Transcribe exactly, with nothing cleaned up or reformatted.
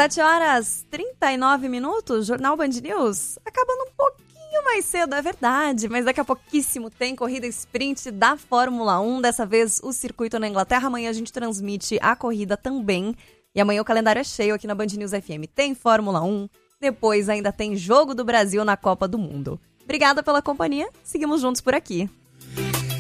sete horas e trinta e nove minutos, Jornal Band News, acabando um pouquinho mais cedo, é verdade, mas daqui a pouquíssimo tem corrida sprint da Fórmula um, dessa vez o circuito na Inglaterra. Amanhã a gente transmite a corrida também, e amanhã o calendário é cheio aqui na Band News F M. Tem Fórmula um, depois ainda tem Jogo do Brasil na Copa do Mundo. Obrigada pela companhia, seguimos juntos por aqui.